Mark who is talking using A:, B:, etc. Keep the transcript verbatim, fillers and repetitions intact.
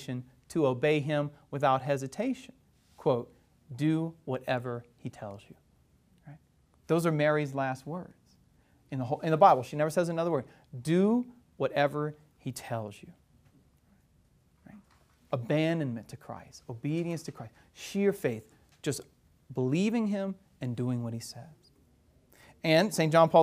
A: invitation to obey him without hesitation. Quote, do whatever he tells you. Right? Those are Mary's last words in the whole, in the Bible. She never says another word. Do whatever he tells you. Right? Abandonment to Christ, obedience to Christ, sheer faith, just believing him and doing what he says. And Saint John Paul